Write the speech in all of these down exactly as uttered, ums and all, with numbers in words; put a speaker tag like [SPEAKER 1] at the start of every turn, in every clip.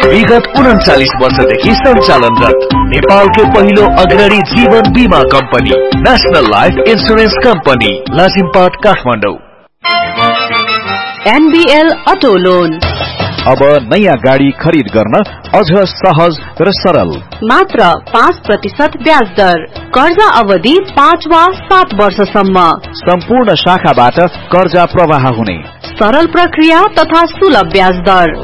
[SPEAKER 1] विगत उन्चालिस वर्षदेखि सञ्चालनरत नेपालकै पहिलो अग्रणी जीवन बीमा company national life insurance company Lazimpat Kathmandu.
[SPEAKER 2] NBL auto loan
[SPEAKER 3] अब नयाँ गाडी खरिद गर्न अझ सहज र सरल।
[SPEAKER 2] मात्र पाँच प्रतिशत ब्याज दर, कर्जा अवधि पाँच वा सात वर्षसम्म।
[SPEAKER 3] सम्पूर्ण शाखाबाट कर्जा प्रवाह हुने
[SPEAKER 2] सरल प्रक्रिया तथा सुलभ ब्याज दर।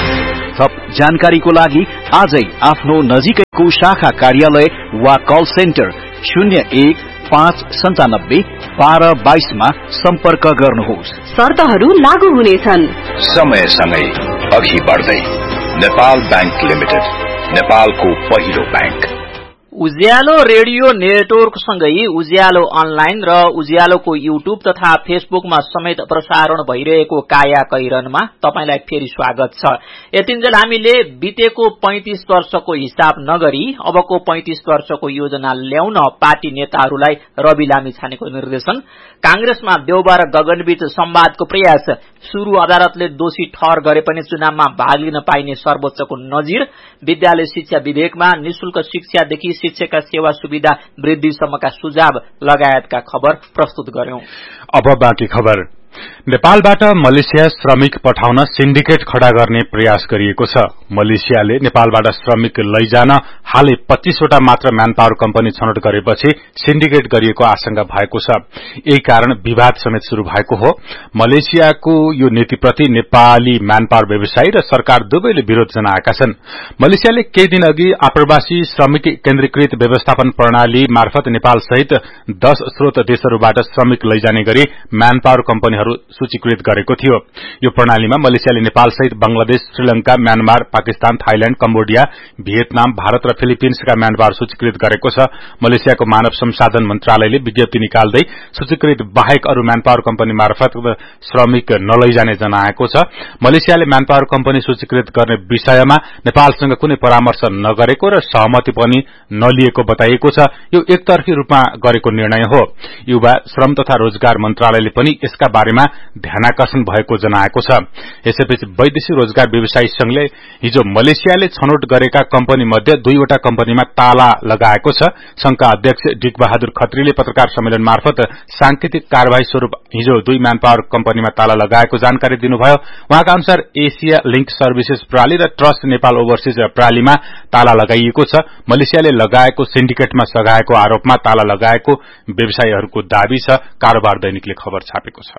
[SPEAKER 3] थप जानकारीको लागि आजै आफ्नो नजिकैको शाखा कार्यालय वा कल सेन्टर शून्य एक पाँच सन्तानब्बे बाह्र बाइसमा सम्पर्क गर्नुहोस्।
[SPEAKER 2] शर्तहरू लागू हुनेछन्।
[SPEAKER 4] समयसँगै अघि बढ्दै नेपाल बैंक लिमिटेड, नेपालको पहिलो बैंक।
[SPEAKER 5] उज्यालो रेडियो नेटवर्क सँगै उज्यालो अनलाइन र उज्यालोको युट्युब तथा फेसबुकमा समेत प्रसारण भइरहेको काया कैरनमा तपाईलाई फेरि स्वागत छ। यतिन्जेल हामीले बितेको पैंतीस वर्षको हिसाब नगरी अबको पैंतीस वर्षको योजना ल्याउन पार्टी नेताहरूलाई रवि लामिछानेको निर्देशन, कांग्रेसमा देउबा र गगनबीच संवादको प्रयास, सुरु अदालतले दोषी ठहर गरे पनि चुनावमा भाग लिन पाइने सर्वोच्चको नजिर, विद्यालय शिक्षा विधेयकमा निशुल्क शिक्षादेखि शिक्षकका सेवा सुविधा वृद्धिसम्मका सुझाव लगायतका खबर प्रस्तुत गर्यौं।
[SPEAKER 6] अब बाँकी खबर। नेपालबाट मलेसिया श्रमिक पठाउन सिन्डिकेट खड़ा गर्ने प्रयास गरिएको छ। मलेसियाले नेपालबाट श्रमिक लैजान हालै पच्चीसवटा मात्र म्यानपावर कम्पनी छनौट गरेपछि सिन्डिकेट गरिएको आशंका भएको छ। यही कारण विवाद समेत शुरू भएको हो। मलेसियाको यो नीतिप्रति नेपाली म्यानपावर व्यवसायी र सरकार दुवैले विरोध जनाएका छन्। मलेसियाले केही दिन अघि आप्रवासी श्रमिक केन्द्रीकृत व्यवस्थापन प्रणाली मार्फत नेपाल सहित दश स्रोत देशहरूबाट श्रमिक लैजाने गरी म्यानपावर कम्पनीहरू सूचीकृत गरेको थियो। यो प्रणालीमा मलेसियाले नेपाल सहित Bangladesh, Sri Lanka, Myanmar, Pakistan, Thailand, Cambodia, Vietnam, Bharat र फिलिपिन्सका म्यानपावर सूचीकृत गरेको छ। मलेसियाको मानव संसाधन मन्त्रालयले विज्ञप्ति निकाल्दै सूचीकृत बाहेक अरू म्यानपावर कम्पनी मार्फत श्रमिक नलैजाने जनाएको छ। मलेसियाले म्यानपावर कम्पनी सूचीकृत गर्ने विषयमा नेपालसँग कुनै परामर्श नगरेको र सहमति पनि नलिएको बताइएको छ। यो एकतर्फी रूपमा गरेको निर्णय हो। युवा, श्रम तथा रोजगार मन्त्रालयले पनि यसका बारेमा ध्यानाकर्षण भएको जनाएको छ। यसैबीच वैदेशिक रोजगार व्यवसायी संघले हिजो मलेसियाले छनौट गरेका कम्पनी मध्ये दुईवटा कम्पनीमा ताला लगाएको छ। संघका अध्यक्ष डिक बहादुर खत्रीले पत्रकार सम्मेलन मार्फत सांकेतिक कार्यवाही स्वरूप हिजो दुई म्यानपावर कम्पनीमा ताला लगाएको जानकारी दिनुभयो। उहाँका अनुसार एसिया लिंक सर्भिसेस प्रणाली र ट्रस्ट नेपाल ओभरसिज प्रणालीमा ताला लगाइएको छ। मलेसियाले लगाएको सिन्डिकेटमा सघाएको आरोपमा ताला लगाएको व्यवसायीहरूको दावी छ। कारोबार दैनिकले खबर छापेको छ।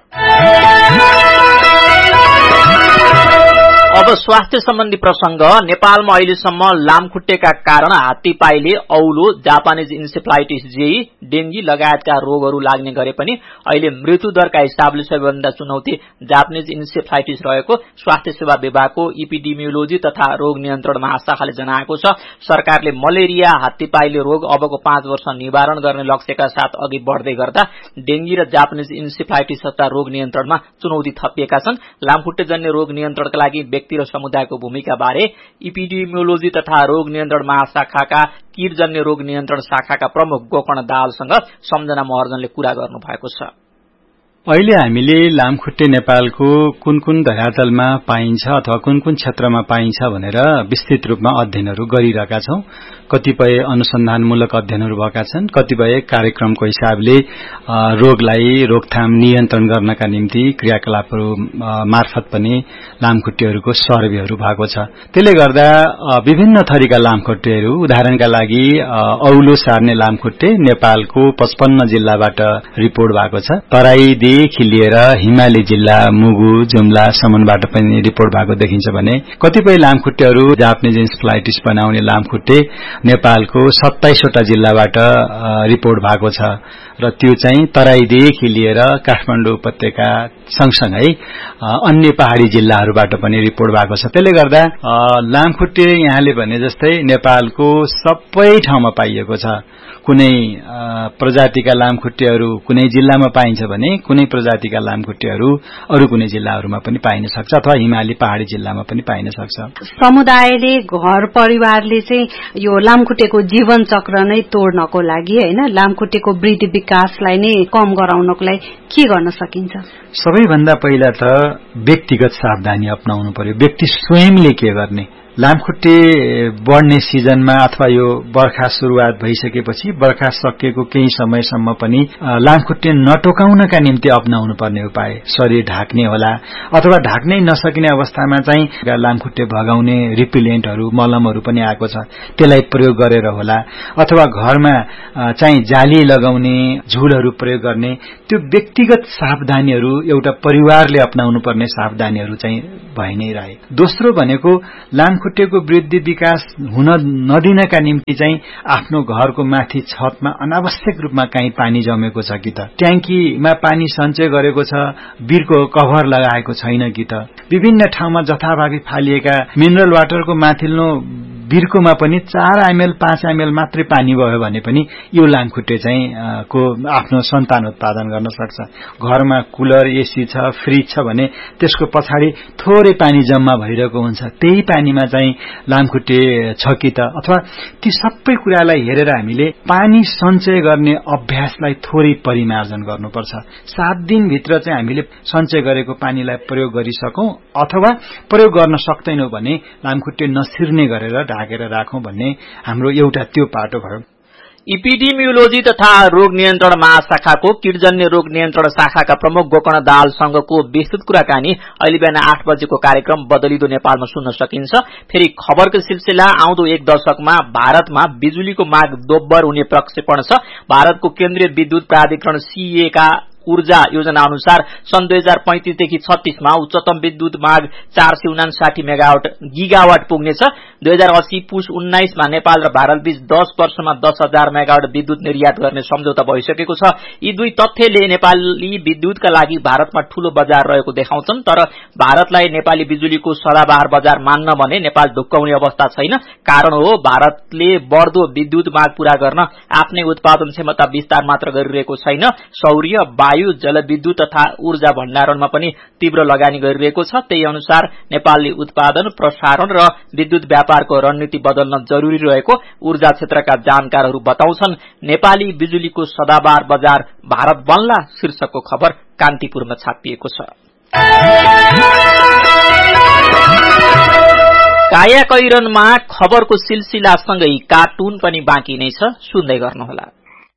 [SPEAKER 5] अब स्वास्थ्य सम्बन्धी प्रसंग। नेपालमा अहिलेसम्म लामखुट्टेका कारण हात्तीपाइले, औलो, जापानिज इन्सेफ्लाइटिस जेई, डेंगी लगायतका रोगहरू लाग्ने गरे पनि अहिले मृत्युदरका हिसाबले सबैभन्दा चुनौती जापानिज इन्सेफ्लाइटिस रहेको स्वास्थ्य सेवा विभागको इपिडेमियोलोजी तथा रोग नियन्त्रण महाशाखाले जनाएको छ। सरकारले मलेरिया, हात्तीपाइले रोग अबको पाँच वर्ष निवारण गर्ने लक्ष्यका साथ अघि बढ्दै गर्दा डेंगी र जापानिज इन्सेफ्लाइटिस तथा रोग नियन्त्रणमा चुनौती थपिएका छन्। लामखुट्टेजन्य रोग नियन्त्रणका लागि व्यक्ति र समुदायको भूमिका बारे इपिडेमियोलोजी तथा रोग नियन्त्रण महाशाखाका कीटजन्य रोग नियन्त्रण शाखाका प्रमुख गोकर्ण दाहालसँग सम्झना महर्जनले कुरा गर्नु भएको छ।
[SPEAKER 7] अहिले हामीले लामखुट्टे नेपालको कुन कुन धरातलमा पाइन्छ अथवा कुन कुन क्षेत्रमा पाइन्छ भनेर विस्तृत रूपमा अध्ययनहरू गरिरहेका छौं। कतिपय अनुसन्धानमूलक अध्ययनहरू भएका छन्, कतिपय कार्यक्रमको हिसाबले रोगलाई रोकथाम नियन्त्रण गर्नका निम्ति क्रियाकलापहरू मार्फत पनि लामखुट्टेहरूको सर्वेहरू भएको छ। त्यसले गर्दा विभिन्न थरीका लामखुट्टेहरू, उदाहरणका लागि औलो सार्ने लामखुट्टे नेपालको पचपन्न जिल्लाबाट रिपोर्ट भएको छ। तराईदेखि लिएर हिमाली जिल्ला, मुगु, जुम्ला, समनबाट पनि रिपोर्ट भएको देखिन्छ भने कतिपय लामखुट्टेहरू जापानिज इन्सेफ्लाइटिस बनाउने लामखुट्टे नेपालको सत्ताइसवटा जिल्लाबाट रिपोर्ट भएको छ र त्यो चाहिँ तराईदेखि लिएर काठमाडौँ उपत्यका सँगसँगै अन्य पहाड़ी जिल्लाहरूबाट पनि रिपोर्ट भएको छ। त्यसले गर्दा लामखुट्टे यहाँले भने जस्तै नेपालको सबै ठाउँमा पाइएको छ। कुनै प्रजातिका लामखुट्टेहरू कुनै जिल्लामा पाइन्छ भने कुनै प्रजातिका लामखुट्टेहरू अरू कुनै जिल्लाहरूमा पनि पाइन सक्छ अथवा हिमाली पहाड़ी जिल्लामा पनि पाइन सक्छ।
[SPEAKER 2] समुदायले, घर परिवारले चाहिँ यो लामखुट्टेको जीवन चक्र नै तोड्नको लागि हैन, लामखुट्टेको वृद्धि विकासलाई नै कम गराउनको लागि के गर्न सकिन्छ?
[SPEAKER 7] सबैभन्दा पहिला त व्यक्तिगत सावधानी अपनाउनु पर्यो। व्यक्ति स्वयंले के गर्ने? लामखुट्टे बढ्ने सिजनमा अथवा यो बर्खा सुरुवात भइसकेपछि बर्खा सकिएको केही समयसम्म पनि लामखुट्टे नटोकाउनका निम्ति अपनाउनु पर्ने उपाय शरीर ढाक्ने होला अथवा ढाक्नै नसकिने अवस्थामा चाहिँ लामखुट्टे भगाउने रिपिलेन्टहरू मलमहरू पनि आएको छ त्यसलाई प्रयोग गरेर होला अथवा घरमा चाहिँ जाली लगाउने झुलहरू प्रयोग गर्ने त्यो व्यक्तिगत सावधानीहरू एउटा परिवारले अपनाउनु पर्ने सावधानीहरू चाहिँ भइ नै रहे। दोस्रो भनेको लामखुट्टेको वृद्धि विकास हुन नदिनका निम्ति चाहिँ आफ्नो घरको माथि छतमा अनावश्यक रूपमा कहीँ पानी जमेको छ कि त ट्याङ्कीमा पानी सञ्चय गरेको छ बिरको कभर लगाएको छैन कि त विभिन्न ठाउँमा जथाभावी फालिएका मिनरल वाटरको माथिल्लो बिर्कोमा पनि चार एमएल पाँच एमएल मात्रै पानी भयो भने पनि यो लामखुट्टे चाहिँ को आफ्नो सन्तान उत्पादन गर्न सक्छ। घरमा कुलर एसी छ फ्रिज छ भने त्यसको पछाडि थोरै पानी जम्मा भइरहेको हुन्छ त्यही पानीमा चाहिँ लामखुट्टे छ कि त अथवा ती सबै कुरालाई हेरेर हामीले पानी सञ्चय गर्ने अभ्यासलाई थोरै परिमार्जन गर्नुपर्छ। सात दिनभित्र चाहिँ हामीले सञ्चय गरेको पानीलाई प्रयोग गरिसकौं अथवा प्रयोग गर्न सक्दैनौं भने लामखुट्टे नसिर्ने गरेर ढाकेर राखौं भन्ने हाम्रो एउटा त्यो पाटो भयो।
[SPEAKER 5] इपिडेमियोलोजी तथा रोग नियन्त्रण महाशाखाको कीटजन्य रोग नियन्त्रण शाखाका प्रमुख गोकर्ण दाहालसँगको विस्तृत कुराकानी अहिले बिहान आठ बजेको कार्यक्रम बदलिदो नेपालमा सुन्न सकिन्छ। फेरि खबरको सिलसिला आउँदो एक दशकमा भारतमा बिजुलीको माग दोब्बर हुने प्रक्षेपण छ। भारतको केन्द्रीय विद्युत प्राधिकरण सीए का ऊर्जा योजना अनुसार सन् दुई हजार पैंतीसदेखि छत्तीसमा उच्चतम विद्युत माग चार सय उनासाठी मेगावाट गिगावाट पुग्नेछ। दुई हजार अस्सी पुष उन्नाइसमा नेपाल र भारत बीच दस वर्षमा दस हजार मेगावाट विद्युत निर्यात गर्ने सम्झौता भइसकेको छ। यी दुई तथ्यले नेपाली विद्युतका लागि भारतमा ठूलो बजार रहेको देखाउँछन्। तर भारतलाई नेपाली बिजुलीको सदाबहार बजार मान्न भने नेपाल ढुक्काउने अवस्था छैन। कारण हो भारतले बढ्दो विद्युत माग पूरा गर्न आफ्नै उत्पादन क्षमता विस्तार मात्र गरिरहेको छैन, सौर्य वायु जलविद्युत तथा ऊर्जा भण्डारणमा पनि तीव्र लगानी गरिरहेको छ। त्यही अनुसार नेपालले उत्पादन प्रसारण र विद्युत व्यापारको रणनीति बदल्न जरूरी रहेको ऊर्जा क्षेत्रका जानकारहरू बताउँछन्। नेपाली बिजुलीको सदाबहार बजार भारत बन्ला शीर्षकको खबर कान्तिपुरमा छापिएको छ। काया कैरनमा खबरको सिलसिलासँगै कार्टुन पनि बाँकी नै छ, सुन्दै गर्नुहोला।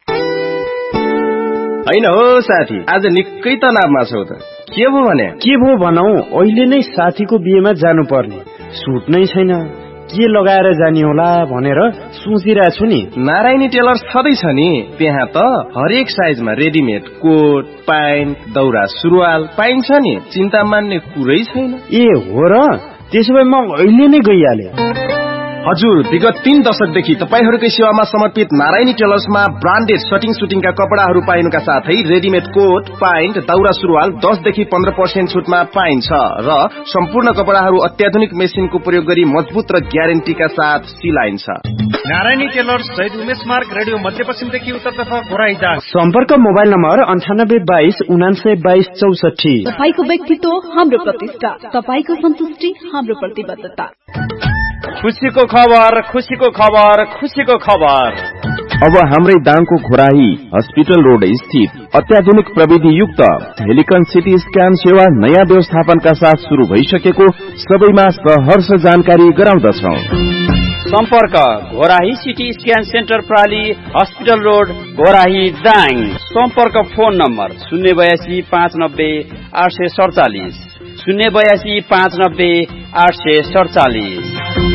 [SPEAKER 8] हैन हो साथी, आज निकै तनावमा छौ त, के भो भने?
[SPEAKER 9] के भो भनौ, अहिले नै साथीको बिहेमा जानु पर्ने, सुट नै छैन, के लगाएर जाने होला भनेर सोचिरहेको छु नि।
[SPEAKER 8] नारायणी टेलर्स छँदैछ नि, त्यहाँ त हरेक साइजमा रेडिमेड कोट प्यान्ट दौरा सुरुवाल पाइन्छ नि, चिन्ता मान्ने कुरै छैन।
[SPEAKER 9] ए हो र, त्यसो भए म अहिले नै गइहाले।
[SPEAKER 8] हजुर, विगत तीन दशकदेखि तपाईहरूकै सेवामा समर्पित नारायणी टेलर्समा ब्रान्डेड सटिङ सुटिङका कपडाहरू पाइनुका साथै रेडिमेड कोट प्यान्ट दौरा सुरुवाल दसदेखि पन्ध्र पर्सेन्ट छुटमा पाइन्छ र सम्पूर्ण कपडाहरू अत्याधुनिक मेसिनको प्रयोग गरी मजबुत र ग्यारेन्टीका साथ सिलाइन्छ।
[SPEAKER 10] नारायणी टेलर्स शहीद उमेश मार्ग रेडियो मध्यपश्चिमदेखि उत्तरतर्फ घोराइजा।
[SPEAKER 9] सम्पर्क मोबाइल नम्बर अन्ठानब्बे बाइस उनान्सय बाइस चौसठी।
[SPEAKER 11] तपाईको व्यक्तित्व हाम्रो प्रतिष्ठा, तपाईको सन्तुष्टि हाम्रो प्रतिबद्धता।
[SPEAKER 12] खुशीको खबर, खुशीको खबर, खुशीको खबर।
[SPEAKER 13] अब हाम्रै दाङको घोराही हस्पिटल रोड स्थित अत्याधुनिक प्रविधि युक्त हेलिकन सिटी स्क्यान सेवा नयाँ व्यवस्थापनका साथ शुरू भइसकेको सबैमा सहर्ष जानकारी गराउँदछौ।
[SPEAKER 12] सम्पर्क Ghorahi CT scan centre प्राली hospital road Ghorahi Dang. सम्पर्क फोन नम्बर शून्य बयासी पाँच नब्बे आठ सय सडचालिस शून्य बयासी पाँच नब्बे आठ सय सडचालिस।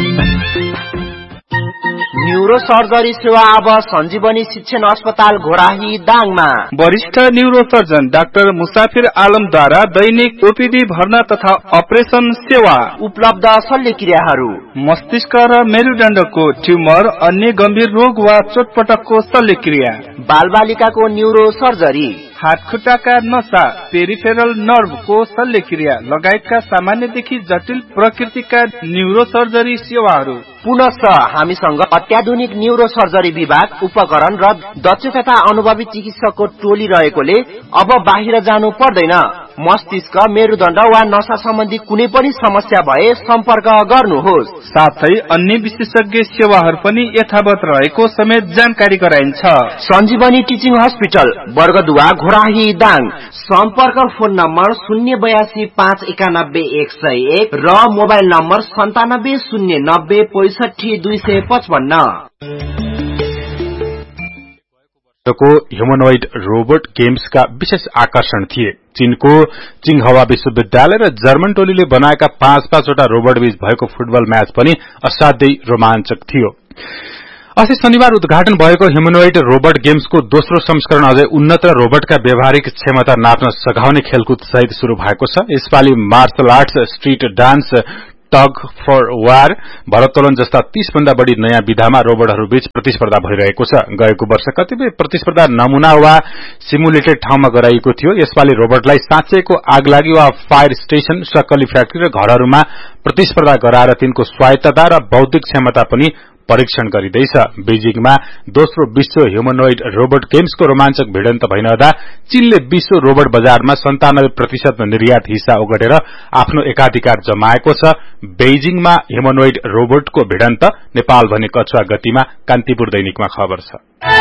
[SPEAKER 14] न्यूरो सर्जरी सेवा अब सञ्जीवनी शिक्षण अस्पताल घोराही दाङमा।
[SPEAKER 15] वरिष्ठ न्यूरो सर्जन डाक्टर मुसाफिर आलमद्वारा दैनिक ओपीडी भर्ना तथा अपरेसन सेवा
[SPEAKER 14] उपलब्ध। शल्यक्रियाहरू
[SPEAKER 15] मस्तिष्क र मेरुदण्डको ट्युमर, अन्य गम्भीर रोग वा चोटपटकको शल्यक्रिया,
[SPEAKER 14] बालबालिकाको न्यूरो सर्जरी,
[SPEAKER 15] हातखुट्टाका नसा, पेरिफेरल नर्भको शल्यक्रिया लगायतका सामान्यदेखि जटिल प्रकृतिका न्यूरो सर्जरी सेवाहरू।
[SPEAKER 14] पुनः हामीसँग अत्याधुनिक न्यूरो सर्जरी विभाग, उपकरण र दक्ष तथा अनुभवी चिकित्सकको टोली रहेकोले अब बाहिर जानु पर्दैन। मस्तिष्क, मेरुदण्ड वा नसा सम्बन्धी कुनै पनि समस्या भए सम्पर्क गर्नुहोस्।
[SPEAKER 15] साथै अन्य विशेषज्ञ सेवाहरू पनि यथावत रहेको समेत जानकारी गराइन्छ।
[SPEAKER 14] सञ्जीवनी टिचिङ हस्पिटल, बर्गदुवा, घोराही, दाङ। सम्पर्क फोन नम्बर शून्य बयासी पाँच एकानब्बे एक सय एक र मोबाइल नम्बर सन्तानब्बे शून्य नब्बे पैसठी दुई सय पचपन्न।
[SPEAKER 6] को ह्युमनोइड रोबोट गेम्सका विशेष आकर्षण थिए। चीनको चिङहवा विश्वविद्यालय र जर्मन टोलीले बनाएका पाँच पाँचवटा रोबोट बीच भएको फुटबल म्याच पनि असाध्यै रोमाञ्चक थियो। अस्ति शनिबार उद्घाटन भएको ह्युमनोइड रोबोट गेम्सको दोस्रो संस्करण अझै उन्नत र रोबोटका व्यावहारिक क्षमता नाप्न सघाउने खेलकुद सहित शुरू भएको छ। यसपालि marshal arts, street dance, tug for वार, भरोत्तोलन जस्ता तीस भन्दा बढ़ी नयाँ विधामा रोबोटहरू बीच प्रतिस्पर्धा भइरहेको छ। गएको वर्ष कतिपय प्रतिस्पर्धा नमूना वा सिमुलेटेड ठाउँमा गराइएको थियो। यसपालि रोबोटलाई साँच्चैको आगलागी वा फायर स्टेशन, सक्कली फ्याक्ट्री र घरहरूमा प्रतिस्पर्धा गराएर तिनको स्वायत्तता र बौद्धिक क्षमता पनि परीक्षण गरिँदैछ। बेजिङमा दोस्रो विश्व ह्युमनोइड रोबोट गेम्सको रोमाञ्चक भिडन्त भइरहँदा चीनले विश्व रोबोट बजारमा सन्तानब्बे प्रतिशत निर्यात हिस्सा ओगटेर आफ्नो एकाधिकार जमाएको छ। बेजिङमा ह्युमनोइड रोबोटको भिडन्त नेपाल भने कछुवा गतिमा कान्तिपुर दैनिकमा खबर छ।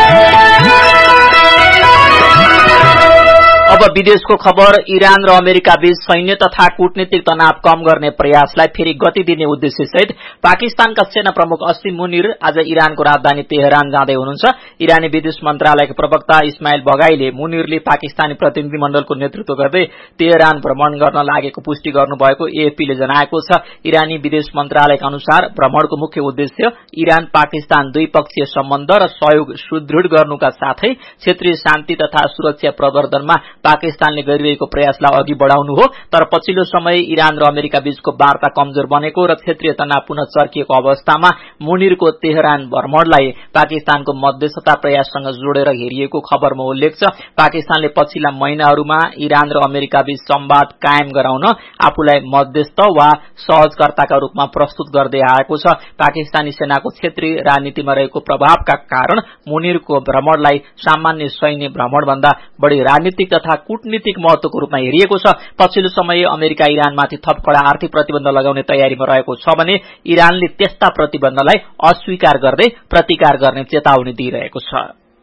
[SPEAKER 5] अब विदेशको खबर। इरान र अमेरिका बीच सैन्य तथा कूटनीतिक तनाव कम गर्ने प्रयासलाई फेरि गति दिने उद्देश्यसहित पाकिस्तानका सेना प्रमुख असिम मुनिर आज इरानको राजधानी तेहरान जाँदै हुनुहुन्छ। इरानी विदेश मन्त्रालयका प्रवक्ता इस्माइल बगाईले मुनिरले पाकिस्तानी प्रतिनिधि मण्डलको नेतृत्व गर्दै तेहरान भ्रमण गर्न लागेको पुष्टि गर्नुभएको एएफपीले जनाएको छ। इरानी विदेश मन्त्रालयका अनुसार भ्रमणको मुख्य उद्देश्य इरान पाकिस्तान द्विपक्षीय सम्बन्ध र सहयोग सुदृढ गर्नुका साथै क्षेत्रीय शान्ति तथा सुरक्षा प्रवर्धनमा पाकिस्तानले गरिरहेको प्रयासलाई अघि बढ़ाउनु हो। तर पछिल्लो समय इरान र अमेरिका बीचको वार्ता कमजोर बनेको र क्षेत्रीय तनाव पुनः चर्किएको अवस्थामा मुनिरको तेहरान भ्रमणलाई पाकिस्तानको मध्यस्थता प्रयाससँग जोडेर हेरिएको खबरमा उल्लेख छ। पाकिस्तानले पछिल्ला महिनाहरूमा इरान र अमेरिका बीच संवाद कायम गराउन आफूलाई मध्यस्थ वा सहजकर्ताका रूपमा प्रस्तुत गर्दै आएको छ। पाकिस्तानी सेनाको क्षेत्रीय राजनीतिमा रहेको प्रभावका कारण मुनिरको भ्रमणलाई सामान्य सैन्य भ्रमणभन्दा बढ़ी राजनीतिक तथा कूटनीतिक महत्वको रूपमा हेरिएको छ। पछिल्लो समय अमेरिका इरानमाथि थप कड़ा आर्थिक प्रतिबन्ध लगाउने तयारीमा रहेको छ भने इरानले त्यस्ता प्रतिबन्धलाई अस्वीकार गर्दै प्रतिकार गर्ने चेतावनी दिइरहेको छ।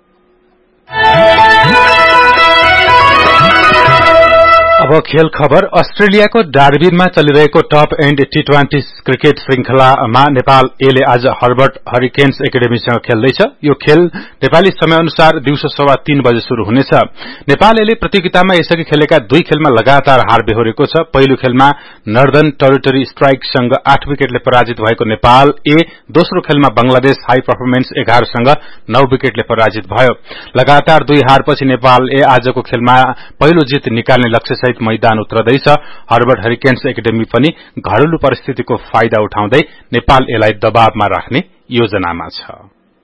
[SPEAKER 6] अब खेल खबर। अस्ट्रेलियाको डार्बिनमा चलिरहेको top and T twenty cricket श्रृंखलामा नेपाल एले आज हर्बर्ट हरिकेन्स एकाडेमीसँग खेल्दैछ। यो खेल नेपाली समय अनुसार दिउँसो सवा तीन बजे शुरू हुनेछ। नेपाल एले प्रतियोगितामा यसअघि खेलेका दुई खेलमा लगातार हार बेहोरेको छ। पहिलो खेलमा नर्दर्न टेरिटोरी स्ट्राइकसँग आठ विकेटले पराजित भएको नेपाल ए दोस्रो खेलमा बंगलादेश हाई पर्फर्मेन्स एघारसँग नौ विकेटले पराजित भयो। लगातार दुई हारपछि नेपाल ए आजको खेलमा पहिलो जित निकाल्ने लक्ष्य मैदान उत्रदैछ। हर्बर्ट हरिकेन्स एकाडेमी पनि घरेलु परिस्थितिको फाइदा उठाउँदै नेपाल एलाई दबावमा राख्ने योजनामा छ।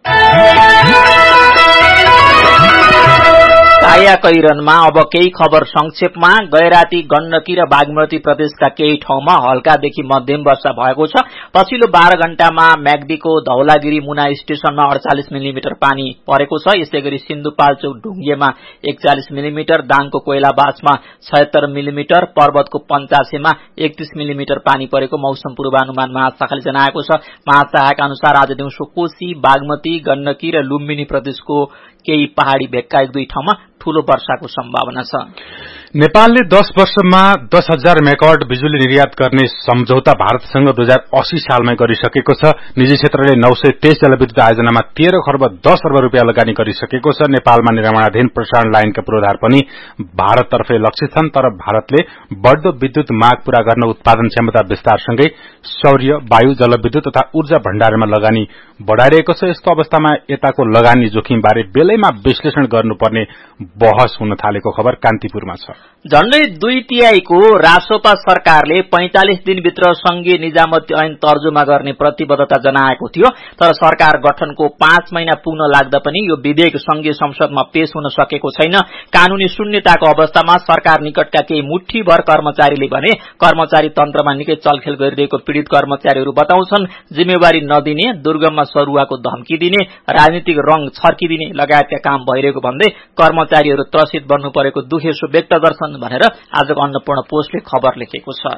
[SPEAKER 5] काया कैरनमा अब केही खबर संक्षेपमा। गैराती, गण्डकी र बागमती प्रदेशका केही ठाउँमा हल्कादेखि मध्यम वर्षा भएको छ। पछिल्लो बाह्र घण्टामा म्याग्दीको धौलागिरी मुना स्टेशनमा अडचालिस मिलिमिटर पानी परेको छ। यसैगरी सिन्धुपाल्चोक ढुङ्गेमा एकचालिस मिलिमिटर, दाङको कोइलाबासमा छयत्तर मिलिमिटर, पर्वतको पञ्चासेमा एकतीस मिलिमिटर पानी परेको मौसम पूर्वानुमान महाशाखाले जनाएको छ। महाशाखाका अनुसार आज दिउँसो कोशी, बागमती, गण्डकी र लुम्बिनी प्रदेशको केही पहाड़ी भेगका एक दुई ठाउँमा ठूलो वर्षाको सम्भावना छ।
[SPEAKER 6] नेपालले दस वर्षमा दस हजार मेगावाट बिजुली निर्यात गर्ने सम्झौता भारतसँग दुई हजार अस्सी सालमै गरिसकेको छ। निजी क्षेत्रले नौ सय तेइस जलविद्युत आयोजनामा तेह्र खर्ब दस अर्ब रूपियाँ लगानी गरिसकेको छ। नेपालमा निर्माणाधीन प्रसारण लाइनका पूर्वाधार पनि भारततर्फै लक्षित छन्। तर भारतले बढ़दो विद्युत माग पूरा गर्न उत्पादन क्षमता विस्तारसँगै सौर्य, वायु, जलविद्युत तथा ऊर्जा भण्डारमा लगानी बढ़ाइरहेको छ। यस्तो अवस्थामा यताको लगानी जोखिमबारे बेलैमा विश्लेषण गर्नुपर्ने बहस हुन थालेको खबर कान्तिपुरमा छ।
[SPEAKER 5] झण्डै दुई तिहाईको रासोपा सरकारले पैंतालिस दिनभित्र संघीय निजामती ऐन तर्जुमा गर्ने प्रतिबद्धता जनाएको थियो। तर सरकार गठनको पाँच महिना पुग्न लाग्दा पनि यो विधेयक संघीय संसदमा पेश हुन सकेको छैन। कानूनी शून्यताको अवस्थामा सरकार निकटका केही मुठ्ठीभर कर्मचारीले भने कर्मचारी तन्त्रमा निकै चलखेल गरिरहेको पीड़ित कर्मचारीहरू बताउँछन्। जिम्मेवारी नदिने, दुर्गममा सरुवाको धम्की दिने, राजनीतिक रंग छर्किदिने लगायतका काम भइरहेको भन्दै कर्मचारीहरू त्रसित बन्नु परेको दुखेसो व्यक्त गर्छन् भनेर आजको अन्नपूर्ण पोस्टले खबर लेखेको छ।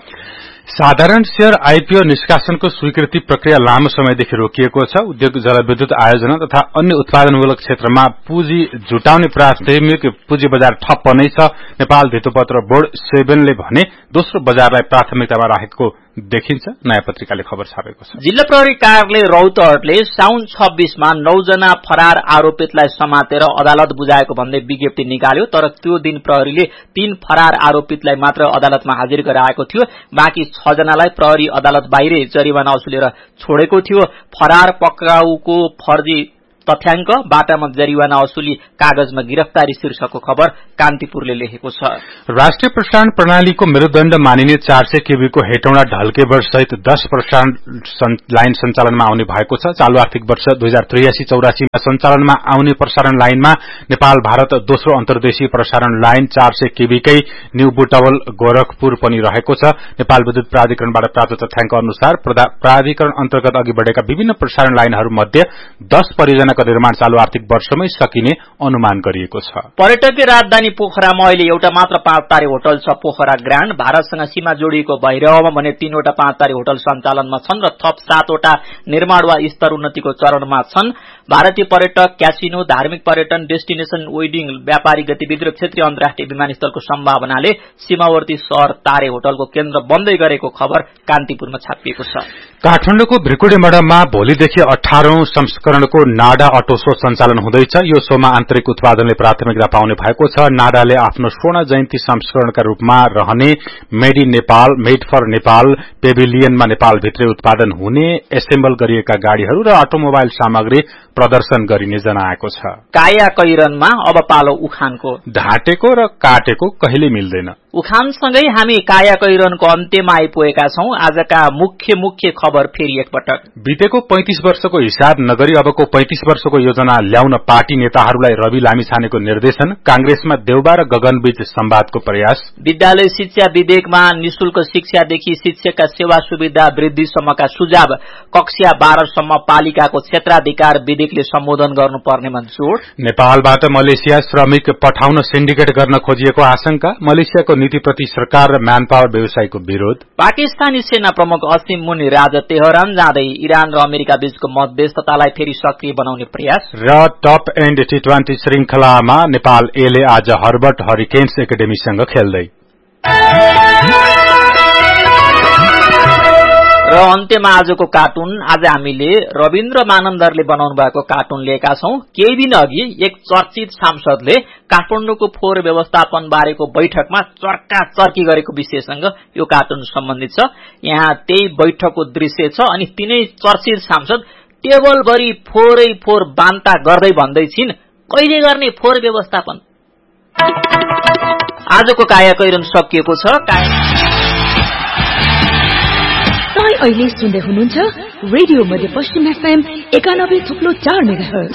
[SPEAKER 6] साधारण शेयर आईपीओ निष्कासनको स्वीकृति प्रक्रिया लामो समयदेखि रोकिएको छ। उद्योग जलविद्युत आयोजना तथा अन्य उत्पादनमूलक क्षेत्रमा पुँजी जुटाउने प्राथमिक पुँजी बजार ठप्प नै छ। नेपाल धितोपत्र बोर्ड सेभेनले भने दोस्रो बजारलाई प्राथमिकतामा राखेको देखिन्छ। नयाँ पत्रिकाले खबर छापेको छ।
[SPEAKER 5] जिल्ला प्रहरी कार्यालय रौतहटले साउन छब्बीसमा नौजना फरार आरोपितलाई समातेर अदालत बुझाएको भन्दै विज्ञप्ति निकाल्यो। तर त्यो दिन प्रहरीले तीन फरार आरोपितलाई मात्र अदालतमा हाजिर गराएको थियो। बाँकी छ जनालाई प्रहरी अदालत बाहिरै जरिवाना वसुलेर छोडेको थियो। फरार पक्राउको फर्जी तथ्याङ्क, बाटामा जरिवाना वसुली, कागजमा गिरफ्तारी शीर्षकको खबर कान्तिपुरले लेखेको छ।
[SPEAKER 6] राष्ट्रिय प्रसारण प्रणालीको मेरुदण्ड मानिने चार सय केबीको हेटौँडा ढल्केबर सहित दस प्रसारण लाइन सञ्चालनमा आउने भएको छ। चालू आर्थिक वर्ष दुई हजार त्रियासी चौरासीमा सञ्चालनमा आउने प्रसारण लाइनमा नेपाल भारत दोस्रो अन्तर्देशीय प्रसारण लाइन चार सय केबीकै न्यू बुटवल गोरखपुर पनि रहेको छ। नेपाल विद्युत प्राधिकरणबाट प्राप्त तथ्याङ्क अनुसार प्राधिकरण अन्तर्गत अघि बढ़ेका विभिन्न प्रसारण लाइनहरूमध्ये दस परियोजना निर्माण चालू आर्थिक वर्षमै सकिने अनुमान गरिएको छ।
[SPEAKER 5] पर्यटकीय राजधानी पोखरामा अहिले एउटा मात्र पाँच तारे होटल छ, पोखरा ग्रान्ड। भारतसँग सीमा जोडिएको भैरवमा भने तीनवटा पाँच तारे होटल सञ्चालनमा छन् र थप सातवटा निर्माण वा स्तर उन्नतिको चरणमा छन्। भारतीय पर्यटक, क्यासिनो, धार्मिक पर्यटन, डेस्टिनेशन वेडिङ, व्यापारिक गतिविधि र क्षेत्रीय अन्तर्राष्ट्रिय विमानस्थलको सम्भावनाले सीमावर्ती शहर तारे होटलको केन्द्र बन्दै गरेको खबर कान्तिपुरमा छापिएको छ।
[SPEAKER 6] काठमाडौँको भ्रिकुडेमडामा भोलिदेखि अठारौं संस्करणको नाडा अटो शो सञ्चालन हुँदैछ। यो शोमा आन्तरिक उत्पादनले प्राथमिकता पाउने भएको छ। नाडाले आफ्नो स्वर्ण जयन्ती संस्करणका रूपमा रहने made in Nepal, made for Nepal पेभिलियनमा नेपालभित्रै उत्पादन हुने एसेम्बल गरिएका गाड़ीहरू र अटोमोबाइल सामग्री प्रदर्शन गरिने जनाएको छ।
[SPEAKER 5] काया कैरनमा अब पालो उखानको।
[SPEAKER 6] ढाँटेको र काटेको कहिले मिल्दैन।
[SPEAKER 5] उखानसँगै हामी काया कैरनको अन्त्यमा आइपुगेका छौं। आजका मुख्य मुख्य खबर फेरि एकपटक।
[SPEAKER 6] बितेको पैंतीस वर्षको हिसाब नगरी अबको पैंतीस वर्षको योजना ल्याउन पार्टी नेताहरूलाई रवि लामिछानेको निर्देशन। कांग्रेसमा देउबा र गगनबीच संवादको प्रयास।
[SPEAKER 5] विद्यालय शिक्षा विधेयकमा निशुल्क शिक्षादेखि शिक्षकका सेवा सुविधा वृद्धिसम्मका सुझाव। कक्षा बाह्रसम्म पालिकाको क्षेत्राधिकार विधेयकले सम्बोधन गर्नुपर्नेमा जोड़।
[SPEAKER 6] नेपालबाट मलेसिया श्रमिक पठाउन सिन्डिकेट गर्न खोजिएको आशंका। मलेसियाको नीतिप्रति सरकार र म्यान पावर व्यवसायको विरोध।
[SPEAKER 5] पाकिस्तानी सेना प्रमुख असिम मुनि राजा तेहरान जाँदै इरान र अमेरिका बीचको मध्यस्थतालाई फेरि सक्रिय बनाउने प्रयास।
[SPEAKER 6] र टप एण्ड टी ट्वेन्टी श्रृंखलामा नेपाल एले आज हर्बर्ट हरिकेन्स एकाडेमीसँग खेल्दै।
[SPEAKER 5] र अन्त्यमा आजको कार्टुन। आज हामीले रविन्द्र मानन्दरले बनाउनु भएको कार्टुन लिएका छौं। केही दिन अघि एक चर्चित सांसदले काठमाडौँको फोहोर व्यवस्थापन बारेको बैठकमा चर्का चर्की गरेको विषयसँग यो कार्टुन सम्बन्धित छ। यहाँ त्यही बैठकको दृश्य छ अनि तिनै चर्चित सांसद टेबलभरि फोहोरै फोहोर बान्ता गर्दै भन्दै छिन्, कहिले गर्ने फोहोर व्यवस्थापन। आजको काया कैरन सकिएको छ।
[SPEAKER 11] अहिले सुन्दै हुनुहुन्छ रेडियो मध्यपश्चिम एफएम एकानब्बे थुप्लो चार मेगाहर्ज।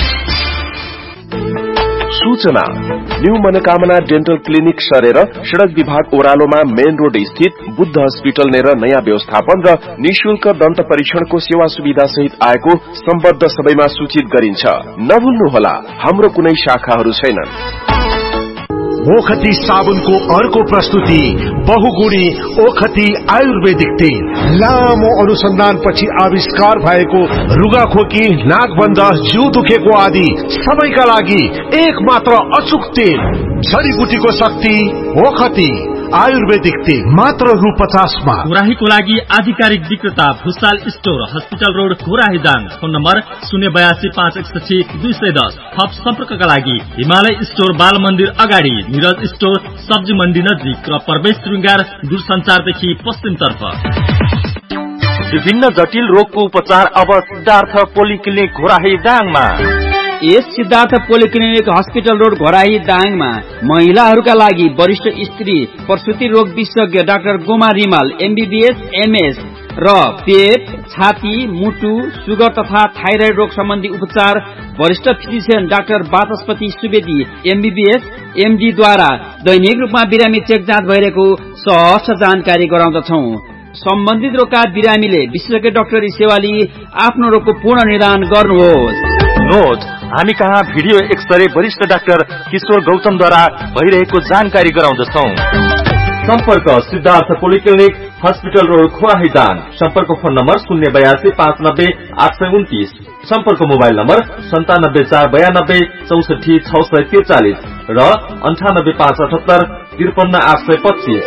[SPEAKER 13] सूचना न्यू मनोकामना डेन्टल क्लिनिक सरेर सड़क विभाग ओह्रालोमा मेन रोड स्थित बुद्ध हस्पिटल नेर नयाँ व्यवस्थापन र निशुल्क दन्त परीक्षणको सेवा सुविधा सहित आएको सम्बद्ध सबैमा सूचित गरिन्छ। नभुल्नुहोला, हाम्रो कुनै शाखाहरू छैनन्।
[SPEAKER 16] ओखती साबुनको अर्को प्रस्तुति बहुगुणी ओखती आयुर्वेदिक तेल। लामो अनुसन्धानपछि आविष्कार भएको रुगाखोकी, नाकबन्ध, जिउ दुखेको आदि सबैका लागि एक मात्र अचुक तेल। जडीबुटीको शक्ति ओखती आयुर्वेदिक तेल मात्र रु पचासमा।
[SPEAKER 17] घोराहीको लागि आधिकारिक विक्रेता Bhusal store, hospital road Ghorahi Dang. Phone number शून्य बयासी पाँच एकसठी दुई सय दस। थप सम्पर्कका लागि हिमालय स्टोर बाल मन्दिर अगाडि, निरज स्टोर सब्जी मण्डी नजिक र प्रवेश श्रृंगार दूरसञ्चारदेखि पश्चिमतर्फ।
[SPEAKER 18] विभिन्न जटिल रोगको उपचार अब सिद्धार्थ पोलिक्लिनिक घोराही दाङमा।
[SPEAKER 12] यस Siddhartha polyclinic hospital road Ghorahi दाङमा महिलाहरूका लागि वरिष्ठ स्त्री प्रसुति रोग विशेषज्ञ doctor Goma Rimal MBBS MS र पेट, छाती, मुटु, सुगर तथा थाइराइड रोग सम्बन्धी उपचार वरिष्ठ फिजिशियन डाक्टर वाचस्पति सुवेदी एमबीबीएस एमडी द्वारा दैनिक रूपमा बिरामी चेक जाँच भइरहेको सहज जानकारी गराउँदछौं। सम्बन्धित रोगका बिरामीले विशेषज्ञ डाक्टरी सेवा लिई आफ्नो रोगको पूर्ण निदान गर्नुहोस्।
[SPEAKER 18] नोट, हामी कहाँ भिडियो एक्सरे वरिष्ठ डाक्टर किशोर गौतमद्वारा भइरहेको जानकारी गराउँदछौ। सम्पर्क सिद्धार्थ पोलिक्लिनिक हस्पिटल रोड खोराहीदाङ। सम्पर्क फोन नम्बर शून्य बयासी पाँच नब्बे आठ सय उन्तिस। सम्पर्क मोबाइल नम्बर सन्तानब्बे चार बयानब्बे चौसठी छ सय त्रिचालिस र अन्ठानब्बे पाँच अठहत्तर त्रिपन्न आठ सय पच्चीस।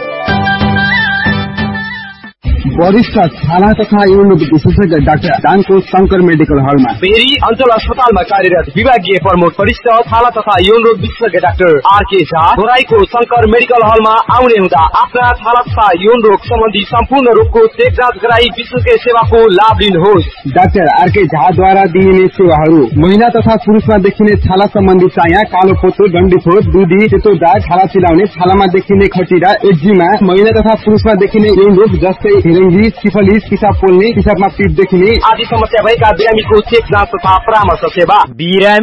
[SPEAKER 19] वरिष्ठ छाला तथा यौन विशेषज्ञ डाक्टर दाङको शंकर मेडिकल हलमा
[SPEAKER 8] बेरी अञ्चल अस्पतालमा कार्यरत विभागीय प्रमुख वरिष्ठ छाला तथा यौन रोग विशेषज्ञ doctor RK Jha घोराईको Shankar medical हलमा आउने हुँदा आफ्ना छाला तथा यौन रोग सम्बन्धी सम्पूर्ण रोगको चेक जाँच गराई विशेषज्ञ सेवाको लाभ लिनुहोस्।
[SPEAKER 19] डाक्टर आरके झाद्वारा दिइने सेवाहरू महिला तथा पुरुषमा देखिने छाला सम्बन्धी चाया, कालो पोतो, डन्डीफोर, दुधी, सेतो दाग, छाला चिलाउने, छालामा देखिने खटिरा, एक्जिमा, महिला तथा पुरुषमा देखिने यौन रोग जस्तै हेरेङ्गी, सिफलिस, पिसाब पोल्ने, पिसाबमा पिप देखिने
[SPEAKER 8] आदि समस्या भएका बिरामीको चेक जाँच तथा परामर्श सेवा।
[SPEAKER 9] बिरामी